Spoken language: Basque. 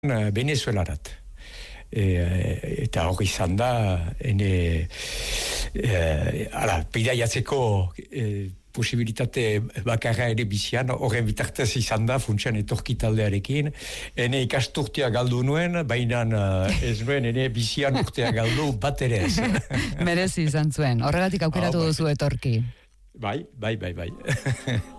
Venezuelarat. Eta hori izan da, pidaiatzeko posibilitate bakarra ere bizian, horren bitartez izan da, funtsean etorkitaldearekin. Ene ikasturtea galdu nuen, baina ez nuen ene bizian urtea galdu bat ere ez. Merezi izan zuen, horregatik aukeratu duzu etorki. Bai.